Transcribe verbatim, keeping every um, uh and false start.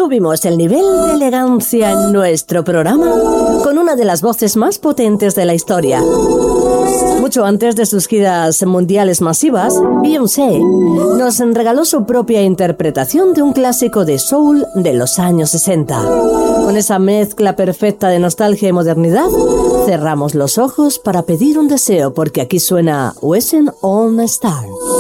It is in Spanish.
Subimos el nivel de elegancia en nuestro programa con una de las voces más potentes de la historia. Mucho antes de sus giras mundiales masivas, Beyoncé nos regaló su propia interpretación de un clásico de soul de los años sesenta. Con esa mezcla perfecta de nostalgia y modernidad, cerramos los ojos para pedir un deseo, porque aquí suena Wishing on a Star.